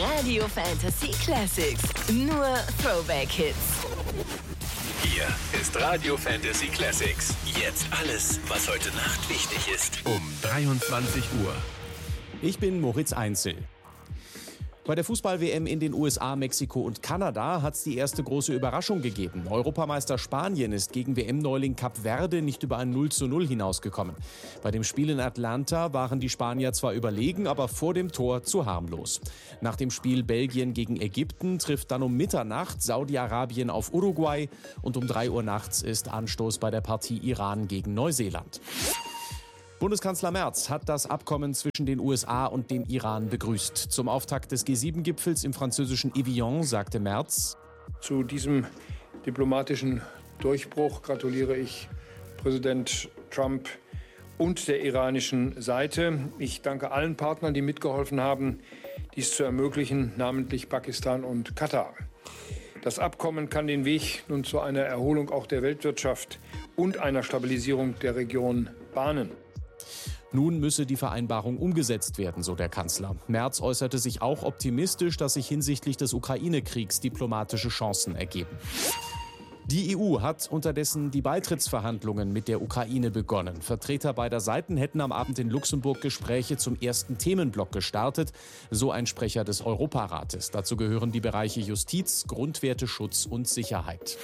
Radio Fantasy Classics. Nur Throwback-Hits. Hier ist Radio Fantasy Classics. Jetzt alles, was heute Nacht wichtig ist. Um 23 Uhr. Ich bin Moritz Einzel. Bei der Fußball-WM in den USA, Mexiko und Kanada hat es die erste große Überraschung gegeben. Europameister Spanien ist gegen WM-Neuling Kap Verde nicht über ein 0:0 hinausgekommen. Bei dem Spiel in Atlanta waren die Spanier zwar überlegen, aber vor dem Tor zu harmlos. Nach dem Spiel Belgien gegen Ägypten trifft dann um Mitternacht Saudi-Arabien auf Uruguay und um 3 Uhr nachts ist Anstoß bei der Partie Iran gegen Neuseeland. Bundeskanzler Merz hat das Abkommen zwischen den USA und dem Iran begrüßt. Zum Auftakt des G7-Gipfels im französischen Evian sagte Merz: Zu diesem diplomatischen Durchbruch gratuliere ich Präsident Trump und der iranischen Seite. Ich danke allen Partnern, die mitgeholfen haben, dies zu ermöglichen, namentlich Pakistan und Katar. Das Abkommen kann den Weg nun zu einer Erholung auch der Weltwirtschaft und einer Stabilisierung der Region bahnen. Nun müsse die Vereinbarung umgesetzt werden, so der Kanzler. Merz äußerte sich auch optimistisch, dass sich hinsichtlich des Ukraine-Kriegs diplomatische Chancen ergeben. Die EU hat unterdessen die Beitrittsverhandlungen mit der Ukraine begonnen. Vertreter beider Seiten hätten am Abend in Luxemburg Gespräche zum ersten Themenblock gestartet, so ein Sprecher des Europarates. Dazu gehören die Bereiche Justiz, Grundwerteschutz und Sicherheit.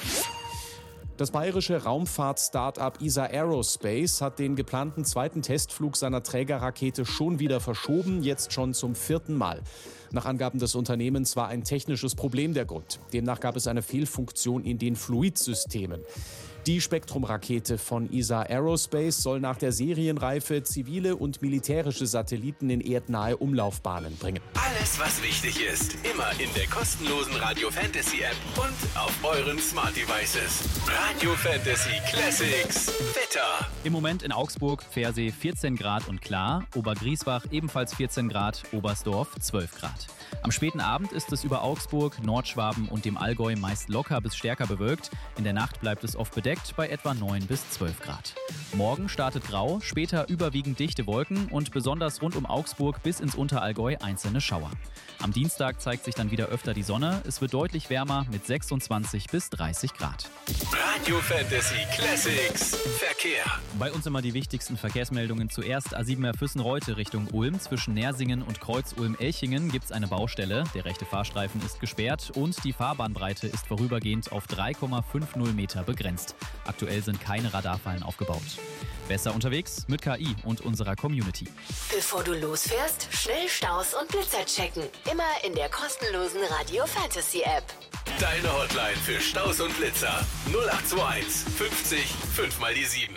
Das bayerische Raumfahrt-Start-up ESA Aerospace hat den geplanten zweiten Testflug seiner Trägerrakete schon wieder verschoben, jetzt schon zum 4. Mal. Nach Angaben des Unternehmens war ein technisches Problem der Grund. Demnach gab es eine Fehlfunktion in den Fluidsystemen. Die Spektrum-Rakete von ESA Aerospace soll nach der Serienreife zivile und militärische Satelliten in erdnahe Umlaufbahnen bringen. Alles, was wichtig ist, immer in der kostenlosen Radio Fantasy App und auf euren Smart Devices. Radio Fantasy Classics. Wetter. Im Moment in Augsburg, Pfersee 14 Grad und klar, Obergriesbach ebenfalls 14 Grad, Oberstdorf 12 Grad. Am späten Abend ist es über Augsburg, Nordschwaben und dem Allgäu meist locker bis stärker bewölkt. In der Nacht bleibt es oft bedeckt bei etwa 9 bis 12 Grad. Morgen startet grau, später überwiegend dichte Wolken und besonders rund um Augsburg bis ins Unterallgäu einzelne Schauer. Am Dienstag zeigt sich dann wieder öfter die Sonne. Es wird deutlich wärmer mit 26 bis 30 Grad. Radio Fantasy Classics. Verkehr. Bei uns immer die wichtigsten Verkehrsmeldungen. Zuerst A7 Füssen-Reute Richtung Ulm. Zwischen Nersingen und Kreuz-Ulm-Elchingen gibt es eine Baustelle. Der rechte Fahrstreifen ist gesperrt und die Fahrbahnbreite ist vorübergehend auf 3,50 Meter begrenzt. Aktuell sind keine Radarfallen aufgebaut. Besser unterwegs mit KI und unserer Community. Bevor du losfährst, schnell Staus und Blitzer checken. Immer in der kostenlosen Radio Fantasy App. Deine Hotline für Staus und Blitzer. 0821 50 5 mal die 7.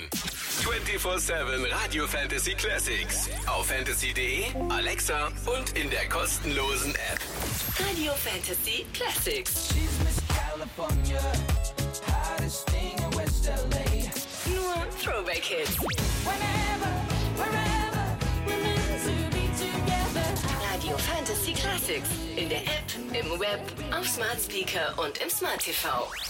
24/7 Radio Fantasy Classics. Auf fantasy.de, Alexa und in der kostenlosen App. Radio Fantasy Classics. Nur Throwback-Hits. Radio Fantasy Classics. In der App, im Web, auf Smart Speaker und im Smart TV.